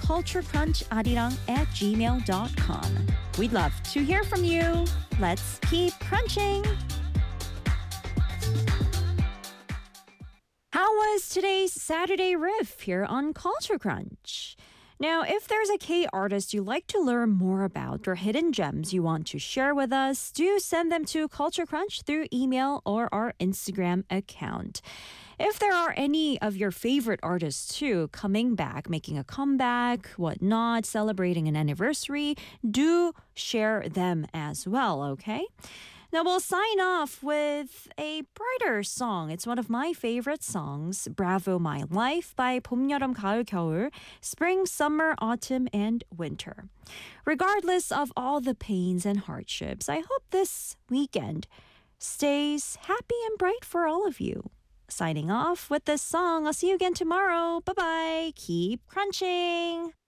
culturecruncharirang@gmail.com. We'd love to hear from you. Let's keep crunching. How was today's Saturday riff here on Culture Crunch? Now, if there's a K artist you'd like to learn more about or hidden gems you want to share with us, do send them to Culture Crunch through email or our Instagram account. If there are any of your favorite artists too coming back, making a comeback, whatnot, celebrating an anniversary, do share them as well, okay? Now we'll sign off with a brighter song. It's one of my favorite songs, Bravo My Life by 봄, 여름, 가을, 겨울, spring, summer, autumn, and winter. Regardless of all the pains and hardships, I hope this weekend stays happy and bright for all of you. Signing off with this song. I'll see you again tomorrow. Bye-bye. Keep crunching.